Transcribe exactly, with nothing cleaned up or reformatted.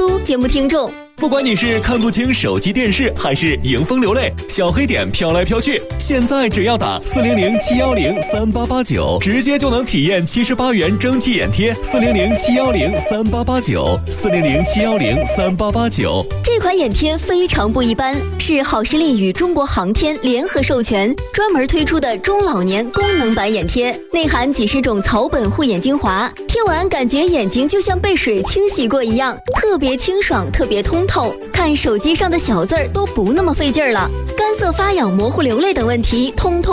苏节目听众。 不管你是看不清手机电视，还是迎风流泪，小黑点飘来飘去，现在只要打四零零七幺零三八八九，直接就能体验七十八元蒸汽眼贴。四零零七幺零三八八九，四零零七幺零三八八九。 这款眼贴非常不一般，是好视力与中国航天联合授权，专门推出的中老年功能版眼贴，内含几十种草本护眼精华，贴完感觉眼睛就像被水清洗过一样，特别清爽，特别通透，看手机上的小字儿都不那么费劲儿了，干涩发痒、模糊流泪等问题通通